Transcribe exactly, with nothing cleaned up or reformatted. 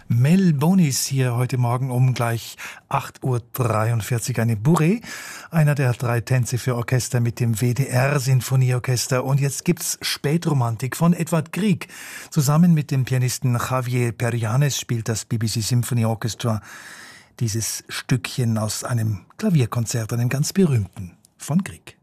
Mel Bonis hier heute Morgen um gleich acht Uhr dreiundvierzig. Eine Bourrée, einer der drei Tänze für Orchester mit dem W D R-Sinfonieorchester. Und jetzt gibt's Spätromantik von Edvard Grieg. Zusammen mit dem Pianisten Javier Perianes spielt das B B C Symphony Orchestra dieses Stückchen aus einem Klavierkonzert, einem ganz berühmten von Grieg.